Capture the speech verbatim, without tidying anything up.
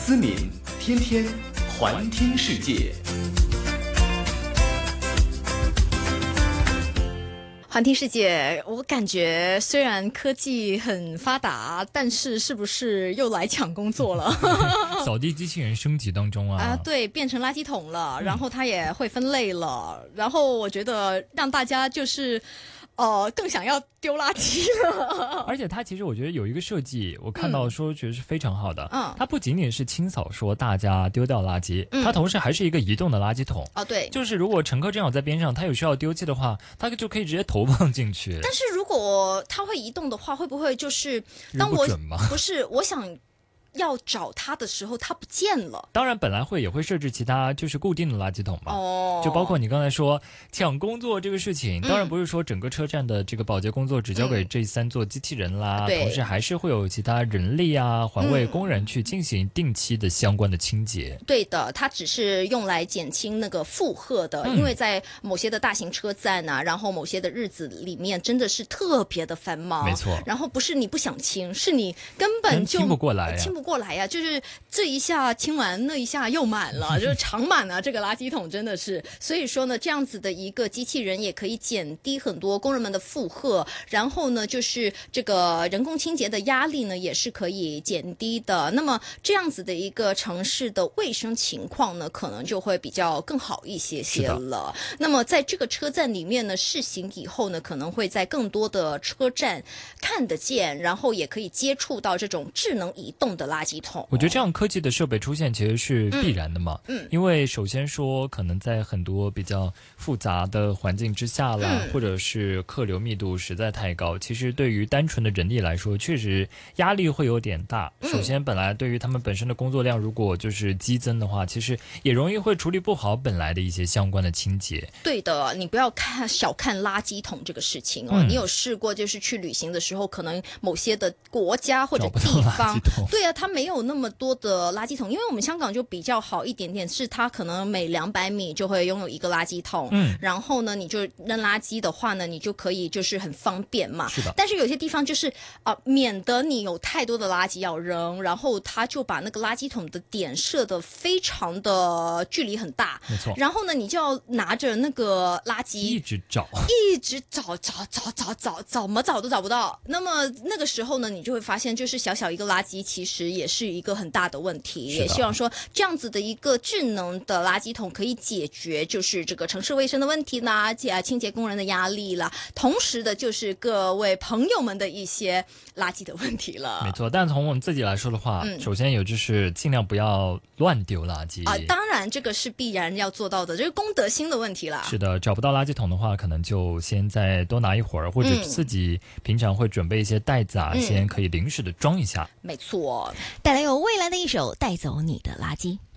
思敏，天天环听世界。 环听世界，我感觉虽然科技很发达，但是是不是又来抢工作了？ 扫地机器人升级当中啊， 啊，对，变成垃圾桶了，然后它也会分类了，嗯、然后我觉得让大家就是。呃，更想要丢垃圾了。 而且它其实我觉得有一个设计，我看到说觉得是非常好的。嗯，它不仅仅是清扫说大家丢掉垃圾，嗯、它同时还是一个移动的垃圾桶。 哦，对， 就是如果乘客正好在边上，他有需要丢弃的话，他就可以直接投放进去。 但是如果它会移动的话，会不会就是当我不准吗？ 不是，我想。要找它的时候，它不见了。 当然，本来会也会设置其他就是固定的垃圾桶嘛。 哦， 就包括你刚才说抢工作这个事情，当然不是说整个车站的这个保洁工作只交给这三座机器人啦，嗯、同时还是会有其他人力啊、环卫工人去进行定期的相关的清洁。 嗯、对的，它只是用来减轻那个负荷的，嗯、因为在某些的大型车站啊，然后某些的日子里面真的是特别的繁忙。 没错。 然后不是你不想清，是你根本就清不过来、啊， 清不过来呀、啊，就是这一下清完，那一下又满了，就是长满了这个垃圾桶，真的是。所以说呢，这样子的一个机器人也可以减低很多工人们的负荷，然后呢，就是这个人工清洁的压力呢，也是可以减低的。那么这样子的一个城市的卫生情况呢，可能就会比较更好一些些了。那么在这个车站里面呢，试行以后呢，可能会在更多的车站看得见，然后也可以接触到这种智能移动的垃圾桶。 我觉得这样科技的设备出现其实是必然的嘛，嗯，嗯因为首先说可能在很多比较复杂的环境之下啦，嗯、或者是客流密度实在太高，其实对于单纯的人力来说，确实压力会有点大。嗯、首先，本来对于他们本身的工作量，如果就是激增的话，其实也容易会处理不好本来的一些相关的清洁。 对的，你不要看小看垃圾桶这个事情哦，嗯、你有试过就是去旅行的时候，可能某些的国家或者地方，对啊，它没有那么多的垃圾桶，因为我们香港就比较好一点点，是它可能每两百米就会拥有一个垃圾桶，嗯，然后呢，你就扔垃圾的话呢，你就可以就是很方便嘛。 是的。 但是有些地方就是啊、呃，免得你有太多的垃圾要扔，然后他就把那个垃圾桶的点设的非常的距离很大， 没错。 然后呢，你就要拿着那个垃圾一直找， 一直找找找找找，怎么找都找不到。那么那个时候呢，你就会发现，就是小小一个垃圾，其实也是一个很大的问题。也希望说这样子的一个智能的垃圾桶可以解决就是这个城市卫生的问题啦，清洁工人的压力啦，同时的就是各位朋友们的一些垃圾的问题了。 没错，但从我们自己来说的话，嗯、首先有就是尽量不要乱丢垃圾啊，当然这个是必然要做到的，这是公德心的问题啦。 是的，找不到垃圾桶的话，可能就先再多拿一会儿，或者自己平常会准备一些袋子啊，嗯、先可以临时的装一下。 没错， 带来有未来的一首带走你的垃圾。